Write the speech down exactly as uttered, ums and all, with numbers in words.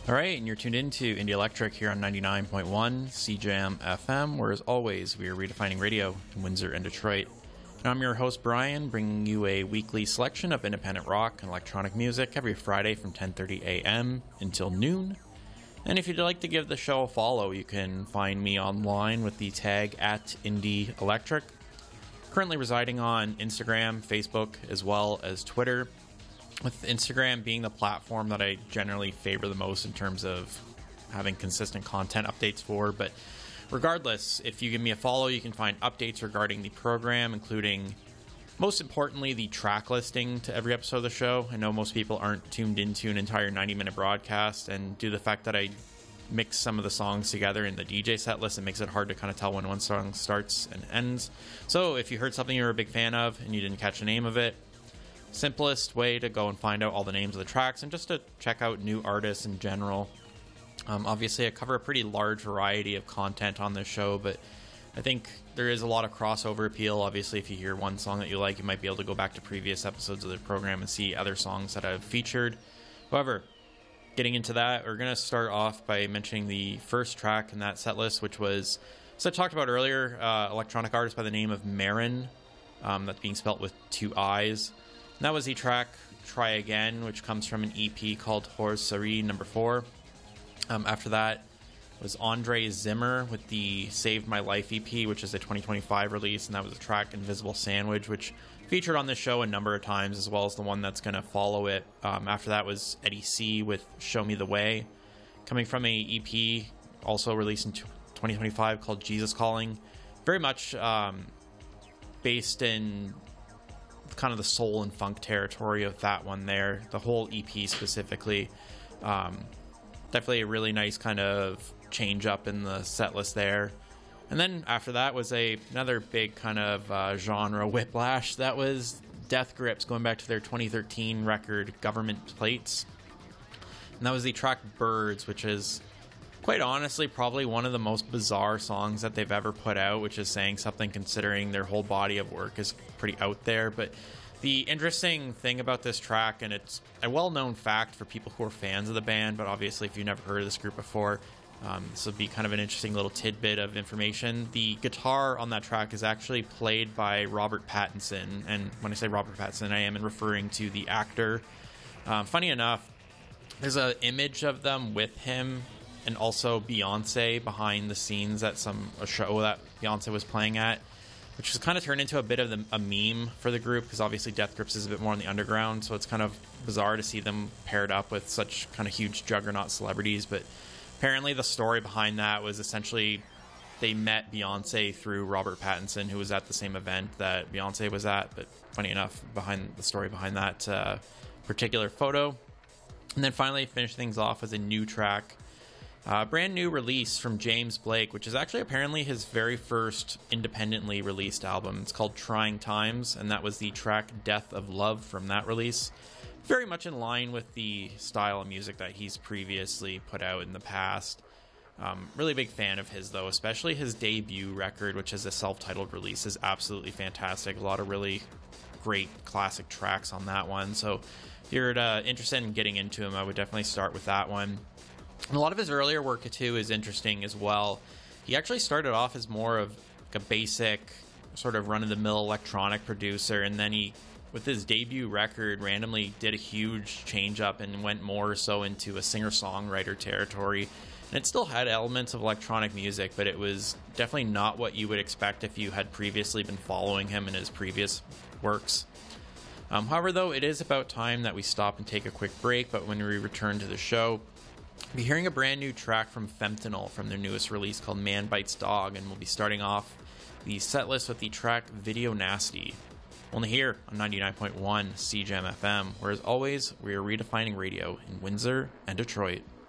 All right, and you're tuned into Indie Electric here on ninety-nine point one C J M F M, where as always, we are redefining radio in Windsor and Detroit. And I'm your host, Brian, bringing you a weekly selection of independent rock and electronic music every Friday from ten thirty a.m. until noon. And if you'd like to give the show a follow, you can find me online with the tag at Indie Electric. Currently residing on Instagram, Facebook, as well as Twitter, with Instagram being the platform that I generally favor the most in terms of having consistent content updates for. But regardless, if you give me a follow, you can find updates regarding the program, including, most importantly, the track listing to every episode of the show. I know most people aren't tuned into an entire ninety-minute broadcast, and due to the fact that I mix some of the songs together in the D J set list, it makes it hard to kind of tell when one song starts and ends. So if you heard something you were a big fan of and you didn't catch the name of it, simplest way to go and find out all the names of the tracks and just to check out new artists in general. Um, obviously, I cover a pretty large variety of content on this show, but I think there is a lot of crossover appeal. Obviously, if you hear one song that you like, you might be able to go back to previous episodes of the program and see other songs that I've featured. However, getting into that, we're going to start off by mentioning the first track in that set list, which was, as I talked about earlier, uh, electronic artist by the name of Marin. Um, that's being spelt with two I's. And that was the track Try Again, which comes from an E P called Hors Série number four. Um, after that was Andre Zimmer with the Saved My Life E P, which is a twenty twenty-five release, and that was the track Invisible Sandwich, which featured on this show a number of times, as well as the one that's going to follow it. Um, after that was Eddie C with Show Me the Way, coming from a E P also released in twenty twenty-five called Jesus Calling. Very much um, based in kind of the soul and funk territory of that one there, the whole E P specifically. Um, definitely a really nice kind of change up in the set list there. And then after that was a another big kind of uh, genre whiplash. That was Death Grips, going back to their twenty thirteen record Government Plates. And that was the track Birds, which is quite honestly probably one of the most bizarre songs that they've ever put out, which is saying something considering their whole body of work is pretty out there. But the interesting thing about this track, and it's a well-known fact for people who are fans of the band, but obviously if you've never heard of this group before, um, this will be kind of an interesting little tidbit of information. The guitar on that track is actually played by Robert Pattinson, and when I say Robert Pattinson, I am referring to the actor. Um, funny enough, there's an image of them with him and also Beyonce behind the scenes at some a show that Beyonce was playing at, which has kind of turned into a bit of the, a meme for the group, because obviously Death Grips is a bit more on the underground, so it's kind of bizarre to see them paired up with such kind of huge juggernaut celebrities. But apparently the story behind that was essentially they met Beyonce through Robert Pattinson, who was at the same event that Beyonce was at. But funny enough, behind the story behind that uh, particular photo. And then finally finish things off with a new track, a uh, brand new release from James Blake, which is actually apparently his very first independently released album. It's called Trying Times, and that was the track Death of Love from that release. Very much in line with the style of music that he's previously put out in the past. Um, really big fan of his, though, especially his debut record, which is a self-titled release, is absolutely fantastic. A lot of really great classic tracks on that one. So if you're uh, interested in getting into him, I would definitely start with that one. And a lot of his earlier work, too, is interesting as well. He actually started off as more of like a basic sort of run-of-the-mill electronic producer, and then he, with his debut record, randomly did a huge change-up and went more so into a singer-songwriter territory. And it still had elements of electronic music, but it was definitely not what you would expect if you had previously been following him in his previous works. Um, however, though, it is about time that we stop and take a quick break, but when we return to the show, we'll be hearing a brand new track from Fentanyl from their newest release called Man Bites Dog, and we'll be starting off the set list with the track Video Nasty. Only here on ninety-nine point one C J M F M, where as always, we are redefining radio in Windsor and Detroit.